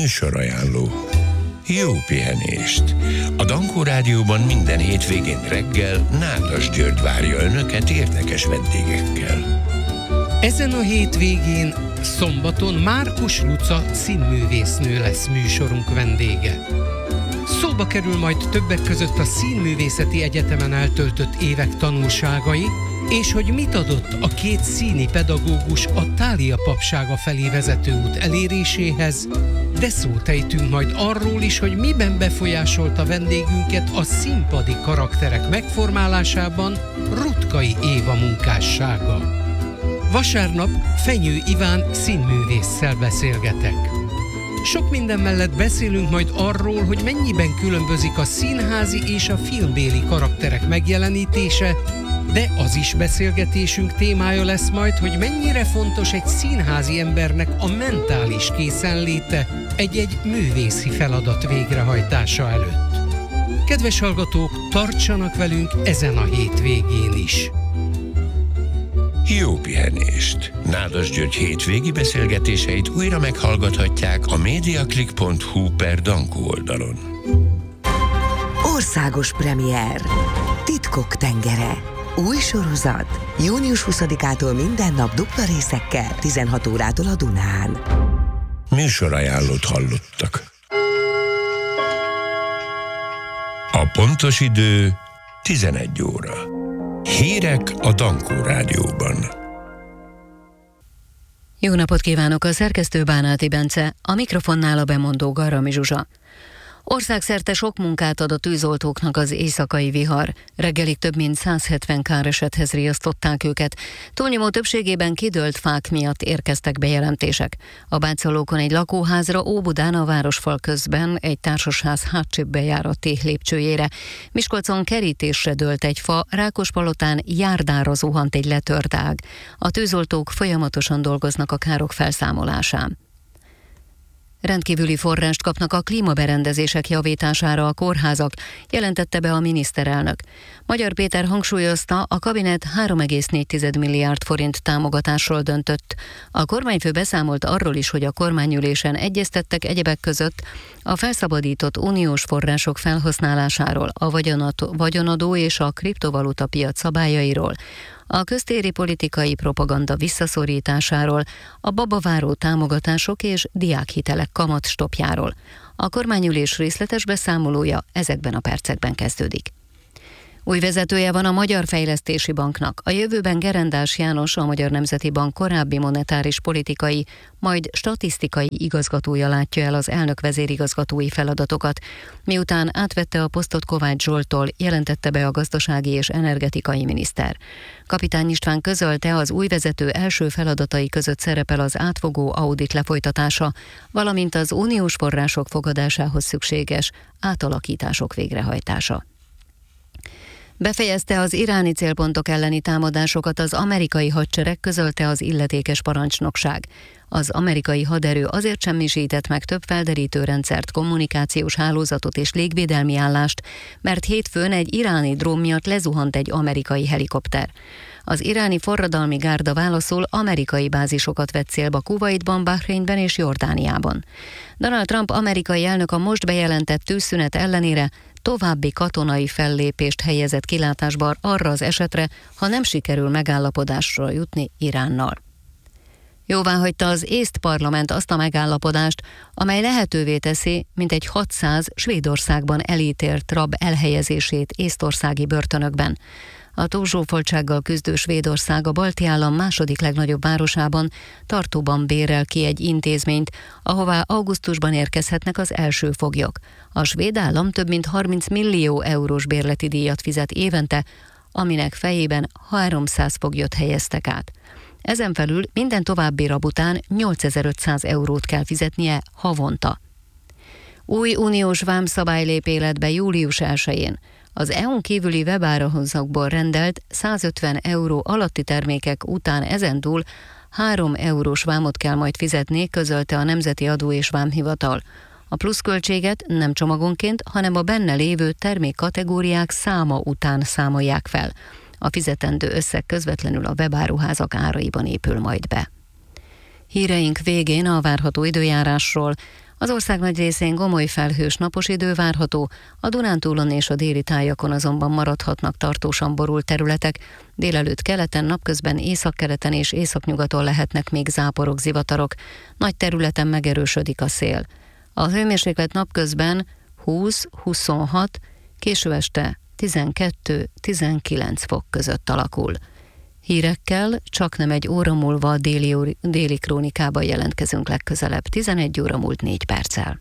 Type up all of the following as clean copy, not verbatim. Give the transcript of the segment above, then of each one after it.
Műsorajánló. Jó pihenést! A Dankó Rádióban minden hétvégén reggel Nádas György várja Önöket érdekes vendégekkel. Ezen a hétvégén, szombaton Márkus Luca színművésznő lesz műsorunk vendége. Szóba kerül majd többek között a Színművészeti Egyetemen eltöltött évek tanulságai, és hogy mit adott a két színi pedagógus a Thália papsága felé vezető út eléréséhez, de szót ejtünk majd arról is, hogy miben befolyásolta vendégünket a színpadi karakterek megformálásában Rutkai Éva munkássága. Vasárnap Fenyő Iván színművésszel beszélgetek. Sok minden mellett beszélünk majd arról, hogy mennyiben különbözik a színházi és a filmbéli karakterek megjelenítése, de az is beszélgetésünk témája lesz majd, hogy mennyire fontos egy színházi embernek a mentális készenléte egy-egy művészi feladat végrehajtása előtt. Kedves hallgatók, tartsanak velünk ezen a hétvégén is! Jó pihenést! Nádas György hétvégi beszélgetéseit újra meghallgathatják a mediaclick.hu/Dankó oldalon. Országos premier. Titkok tengere. Új sorozat. Június 20-ától minden nap dupla részekkel, 16 órától a Dunán. Műsorajánlót hallottak. A pontos idő 11 óra. Hírek a Dankó Rádióban. Jó napot kívánok, a szerkesztő Bánáti Bence, a mikrofonnál a bemondó Garami Zsuzsa. Országszerte sok munkát ad a tűzoltóknak az éjszakai vihar. Reggelig több mint 170 káresethez riasztották őket. Túlnyomó többségében kidőlt fák miatt érkeztek bejelentések. A Bácsalókon egy lakóházra, Óbudán a városfal közben egy társasház hátsó bejárati lépcsőjére. Miskolcon kerítésre dőlt egy fa, Rákospalotán járdára zuhant egy letört ág. A tűzoltók folyamatosan dolgoznak a károk felszámolásán. Rendkívüli forrást kapnak a klímaberendezések javítására a kórházak, jelentette be a miniszterelnök. Magyar Péter hangsúlyozta, a kabinet 3,4 milliárd forint támogatásról döntött. A kormányfő beszámolt arról is, hogy a kormányülésen egyeztettek egyebek között a felszabadított uniós források felhasználásáról, a vagyonadó és a kriptovaluta piac szabályairól, a köztéri politikai propaganda visszaszorításáról, a babaváró támogatások és diákhitelek kamatstopjáról. A kormányülés részletes beszámolója ezekben a percekben kezdődik. Új vezetője van a Magyar Fejlesztési Banknak. A jövőben Gerendás János, a Magyar Nemzeti Bank korábbi monetáris politikai, majd statisztikai igazgatója látja el az elnök vezérigazgatói feladatokat. Miután átvette a posztot Kovács Zsolttól, jelentette be a gazdasági és energetikai miniszter. Kapitány István közölte, az új vezető első feladatai között szerepel az átfogó audit lefolytatása, valamint az uniós források fogadásához szükséges átalakítások végrehajtása. Befejezte az iráni célpontok elleni támadásokat az amerikai hadsereg, közölte az illetékes parancsnokság. Az amerikai haderő azért semmisített meg több felderítő rendszert, kommunikációs hálózatot és légvédelmi állást, mert hétfőn egy iráni drón miatt lezuhant egy amerikai helikopter. Az iráni forradalmi gárda válaszul amerikai bázisokat vett célba Kuwaitban, Bahreinben és Jordániában. Donald Trump amerikai elnök a most bejelentett tűzszünet ellenére további katonai fellépést helyezett kilátásba arra az esetre, ha nem sikerül megállapodásra jutni Iránnal. Jóváhagyta az észt parlament azt a megállapodást, amely lehetővé teszi mintegy 600 Svédországban elítélt rab elhelyezését észtországi börtönökben. A túlzsúfoltsággal küzdő Svédország a balti állam második legnagyobb városában, Tartóban bérel ki egy intézményt, ahová augusztusban érkezhetnek az első foglyok. A svéd állam több mint 30 millió eurós bérleti díjat fizet évente, aminek fejében 300 foglyot helyeztek át. Ezen felül minden további rab után 8500 eurót kell fizetnie havonta. Új uniós vámszabály lép életbe július 1-én. Az EU-n kívüli webáruházakból rendelt 150 euró alatti termékek után ezentúl 3 eurós vámot kell majd fizetni, közölte a Nemzeti Adó és Vámhivatal. A pluszköltséget nem csomagonként, hanem a benne lévő termékkategóriák száma után számolják fel. A fizetendő összeg közvetlenül a webáruházak áraiban épül majd be. Híreink végén a várható időjárásról. Az ország nagy részén gomoly felhős napos idő várható, a Dunántúlon és a déli tájakon azonban maradhatnak tartósan borult területek, délelőtt keleten, napközben északkeleten és északnyugaton lehetnek még záporok, zivatarok, nagy területen megerősödik a szél. A hőmérséklet napközben 20-26, késő este 12-19 fok között alakul. Hírekkel csaknem egy óra múlva a déli krónikában jelentkezünk legközelebb, 11 óra múlt 4 perccel.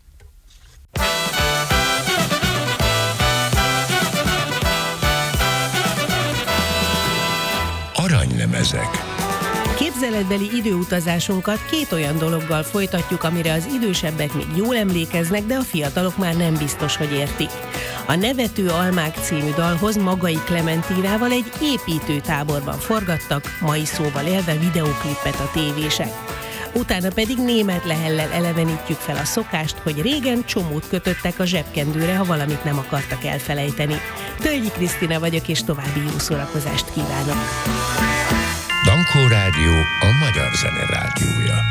Aranylemezek. Képzeletbeli időutazásunkat két olyan dologgal folytatjuk, amire az idősebbek még jól emlékeznek, de a fiatalok már nem biztos, hogy értik. A Nevető Almák című dalhoz Magai Klementínával egy építőtáborban forgattak, mai szóval élve videóklipet a tévések. Utána pedig Németh Lehellel elevenítjük fel a szokást, hogy régen csomót kötöttek a zsebkendőre, ha valamit nem akartak elfelejteni. Tölgyi Krisztina vagyok, és további jó szórakozást kívánok! Dankó Rádió, a magyar zene rádiója.